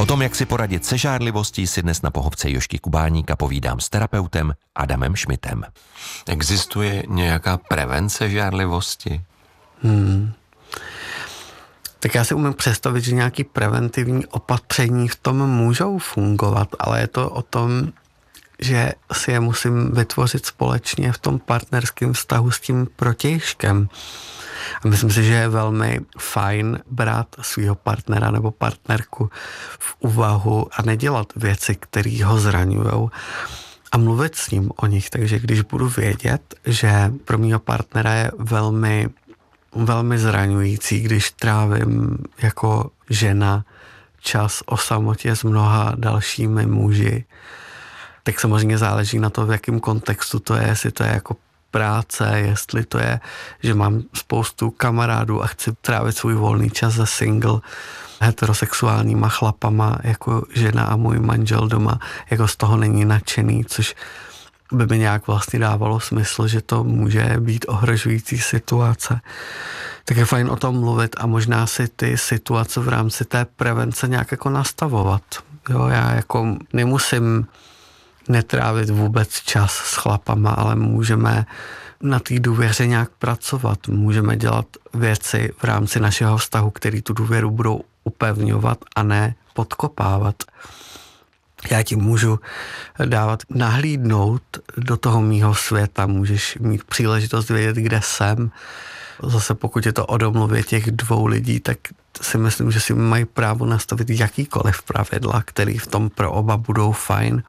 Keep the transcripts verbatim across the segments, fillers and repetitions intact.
O tom, jak si poradit se žárlivostí, si dnes na pohovce Jožky Kubáníka povídám s terapeutem Adamem Šmitem. Existuje nějaká prevence žárlivosti? Hmm. Tak já si umím představit, že nějaké preventivní opatření v tom můžou fungovat, ale je to o tom, že si je musím vytvořit společně v tom partnerském vztahu s tím protějškem. A myslím si, že je velmi fajn brát svého partnera nebo partnerku v úvahu a nedělat věci, které ho zraňujou a mluvit s ním o nich. Takže když budu vědět, že pro mého partnera je velmi, velmi zraňující, když trávím jako žena čas o samotě s mnoha dalšími muži, tak samozřejmě záleží na to, v jakém kontextu to je, jestli to je jako práce, jestli to je, že mám spoustu kamarádů a chci trávit svůj volný čas se single heterosexuálníma chlapama jako žena a můj manžel doma jako z toho není nadšený, což by mi nějak vlastně dávalo smysl, že to může být ohrožující situace. Tak je fajn o tom mluvit a možná si ty situace v rámci té prevence nějak jako nastavovat. Jo, já jako nemusím netrávit vůbec čas s chlapama, ale můžeme na té důvěře nějak pracovat. Můžeme dělat věci v rámci našeho vztahu, který tu důvěru budou upevňovat a ne podkopávat. Já ti můžu dávat, nahlídnout do toho mýho světa, můžeš mít příležitost vědět, kde jsem. Zase pokud je to o domluvě těch dvou lidí, tak si myslím, že si mají právo nastavit jakýkoliv pravidla, který v tom pro oba budou fajn.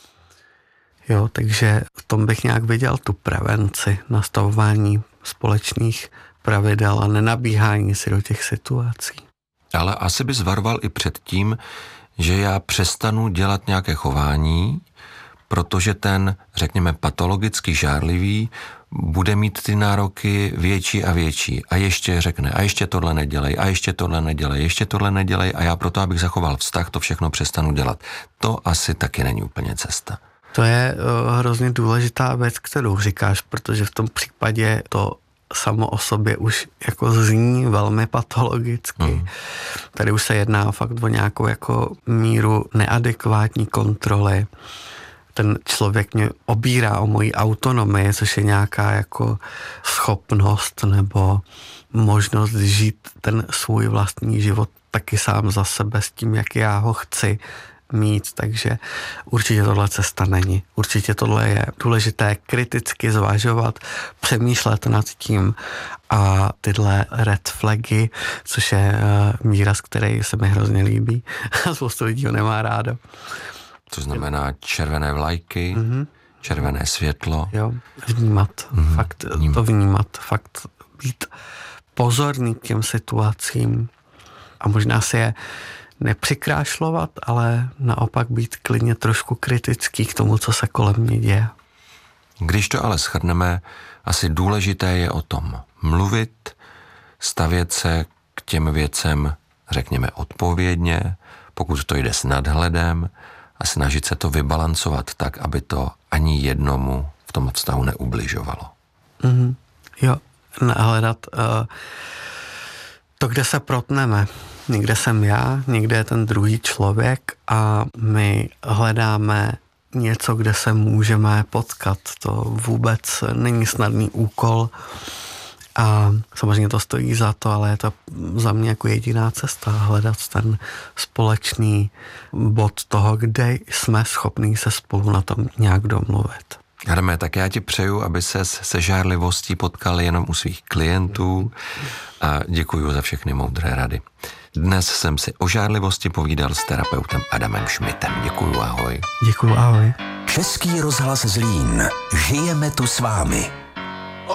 Jo, takže v tom bych nějak viděl tu prevenci, nastavování společných pravidel a nenabíhání si do těch situací. Ale asi bys varoval i před tím, že já přestanu dělat nějaké chování, protože ten, řekněme, patologicky žárlivý bude mít ty nároky větší a větší a ještě řekne, a ještě tohle nedělej, a ještě tohle nedělej, ještě tohle nedělej a já proto, abych zachoval vztah, to všechno přestanu dělat. To asi taky není úplně cesta. To je uh, hrozně důležitá věc, kterou říkáš, protože v tom případě to samo o sobě už jako zní velmi patologicky. Mm. Tady už se jedná fakt o nějakou jako míru neadekvátní kontroly. Ten člověk mě obírá o moji autonomii, což je nějaká jako schopnost nebo možnost žít ten svůj vlastní život taky sám za sebe s tím, jak já ho chci mít, takže určitě tohle cesta není. Určitě tohle je důležité kriticky zvažovat, přemýšlet nad tím a tyhle red flagy, což je uh, výraz, který se mi hrozně líbí a spoustu lidí ho nemá rádo. To znamená červené vlajky, mm-hmm. červené světlo. Jo, vnímat, mm-hmm. fakt vnímat. to vnímat, fakt být pozorný k těm situacím a možná si je nepřikrášlovat, ale naopak být klidně trošku kritický k tomu, co se kolem mě děje. Když to ale shrneme, asi důležité je o tom mluvit, stavět se k těm věcem, řekněme, odpovědně, pokud to jde s nadhledem a snažit se to vybalancovat tak, aby to ani jednomu v tom vztahu neubližovalo. Mm-hmm. Jo, nahledat uh, to, kde se protneme. Někde jsem já, někde je ten druhý člověk a my hledáme něco, kde se můžeme potkat. To vůbec není snadný úkol a samozřejmě to stojí za to, ale je to za mě jako jediná cesta hledat ten společný bod toho, kde jsme schopní se spolu na tom nějak domluvit. Adame, tak já ti přeju, aby ses se žárlivostí potkal jenom u svých klientů a děkuji za všechny moudré rady. Dnes jsem si o žárlivosti povídal s terapeutem Adamem Šmitem. Děkuju, ahoj. Děkuju, ahoj. Český rozhlas Zlín. Žijeme tu s vámi.